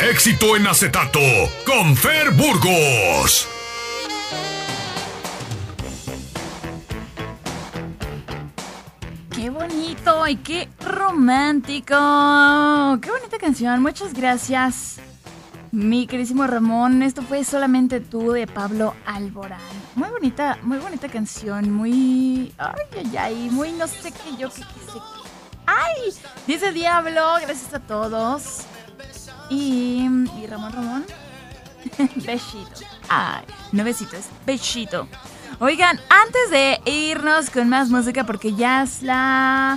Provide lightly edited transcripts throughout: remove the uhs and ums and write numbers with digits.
Éxito en acetato con Fer Burgos. ¡Qué bonito y qué romántico! ¡Qué bonita canción! Muchas gracias, mi queridísimo Ramón. Esto fue Solamente Tú, de Pablo Alborán. Muy bonita canción. Muy... Ay, muy no sé qué yo, qué sé qué. ¡Ay! Dice Diablo, gracias a todos. Y Ramón. Besito. Ay, no besito, es besito. Oigan, antes de irnos con más música, porque ya es la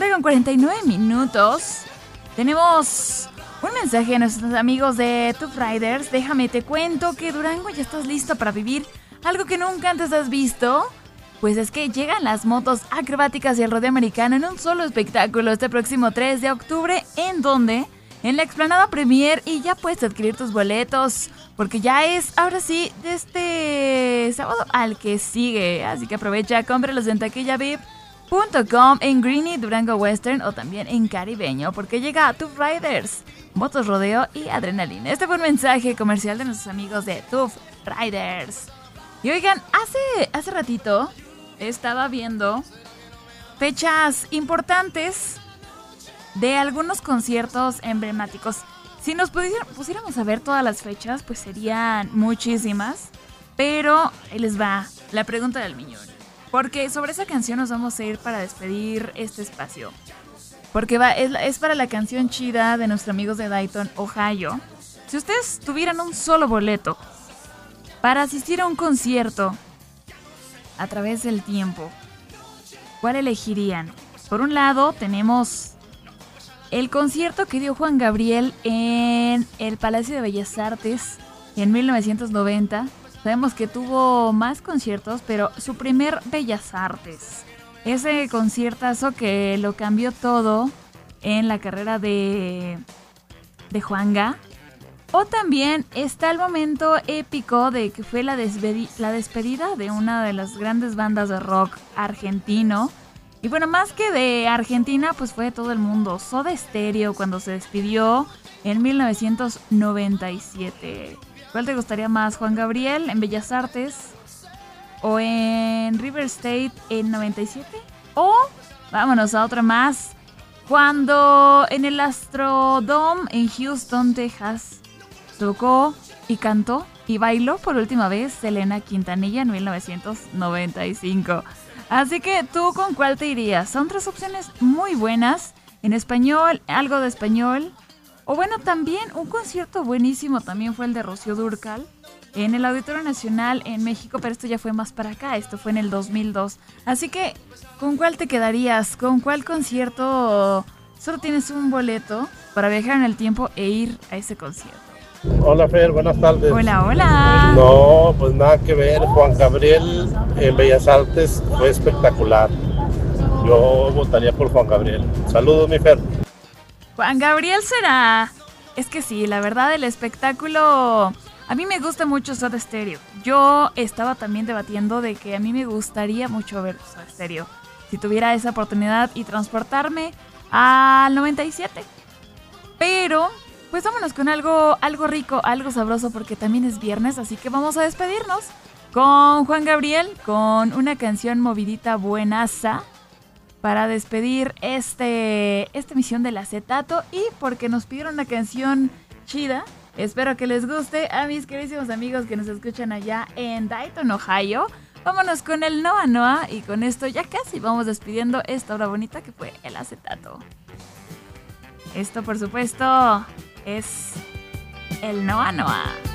1:49, tenemos un mensaje a nuestros amigos de Tough Riders. Déjame te cuento que Durango ya estás listo para vivir algo que nunca antes has visto. Pues es que llegan las motos acrobáticas y el rodeo americano en un solo espectáculo este próximo 3 de octubre. ¿En dónde? En la Explanada Premier, y ya puedes adquirir tus boletos, porque ya es, ahora sí, de este sábado al que sigue. Así que aprovecha, cómpralos en taquillavip.com, en Greenie, Durango Western o también en Caribeño, porque llega Tough Riders, motos, rodeo y adrenalina. Este fue un mensaje comercial de nuestros amigos de Tough Riders. Y oigan, hace ratito estaba viendo fechas importantes de algunos conciertos emblemáticos. Si nos pusiéramos a ver todas las fechas, pues serían muchísimas. Pero ahí les va la pregunta del millón, porque sobre esa canción nos vamos a ir para despedir este espacio. Porque es para la canción chida de nuestros amigos de Dayton, Ohio. Si ustedes tuvieran un solo boleto para asistir a un concierto a través del tiempo, ¿cuál elegirían? Por un lado tenemos el concierto que dio Juan Gabriel en el Palacio de Bellas Artes en 1990. Sabemos que tuvo más conciertos, pero su primer Bellas Artes, ese conciertazo que lo cambió todo en la carrera de Juanga. O también está el momento épico de que fue la despedida de una de las grandes bandas de rock argentino. Y bueno, más que de Argentina, pues fue de todo el mundo. Soda Stereo, cuando se despidió en 1997. ¿Cuál te gustaría más, Juan Gabriel en Bellas Artes o en River State en 97? O vámonos a otra más, cuando en el Astrodome en Houston, Texas, tocó y cantó y bailó por última vez Selena Quintanilla en 1995. Así que, ¿tú con cuál te irías? Son tres opciones muy buenas. En español, algo de español. O bueno, también un concierto buenísimo también fue el de Rocío Dúrcal en el Auditorio Nacional en México, pero esto ya fue más para acá. Esto fue en el 2002. Así que, ¿con cuál te quedarías? ¿Con cuál concierto solo tienes un boleto para viajar en el tiempo e ir a ese concierto? Hola Fer, buenas tardes. Hola. No, pues nada que ver. Juan Gabriel en Bellas Artes fue espectacular. Yo votaría por Juan Gabriel. Saludos, mi Fer. Juan Gabriel será... Es que sí, la verdad, el espectáculo... A mí me gusta mucho Soda Stereo. Yo estaba también debatiendo de que a mí me gustaría mucho ver Soda Stereo si tuviera esa oportunidad y transportarme al 97. Pero... pues vámonos con algo rico, algo sabroso, porque también es viernes, así que vamos a despedirnos con Juan Gabriel, con una canción movidita buenaza para despedir esta emisión del acetato, y porque nos pidieron una canción chida. Espero que les guste a mis queridísimos amigos que nos escuchan allá en Dayton, Ohio. Vámonos con el Noa Noa, y con esto ya casi vamos despidiendo esta obra bonita que fue el acetato. Esto, por supuesto, es el Noa Noa.